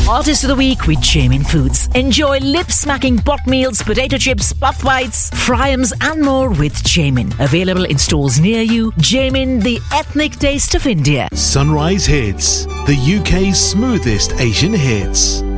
Artist of the Week with Jamin Foods. Enjoy lip-smacking bot meals, potato chips, puff bites, fryums and more with Jamin. Available in stores near you. Jamin, the ethnic taste of India. Sunrise Hits, the UK's smoothest Asian hits.